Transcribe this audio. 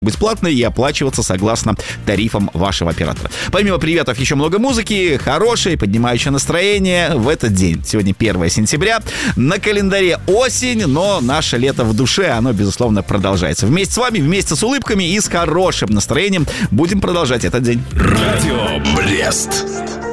быть платной и оплачиваться согласно тарифам вашего оператора. Помимо приветов еще много музыки, хорошей, поднимающей настроение в этот день. Сегодня 1 сентября. На календаре осень, но наше лето в душе, оно, безусловно, продолжается. Вместе с вами, вместе с улыбками и с хорошим настроением будем продолжать этот день. Радио Брест.